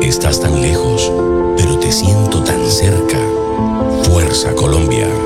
Estás tan lejos, pero te siento tan cerca. Fuerza Colombia.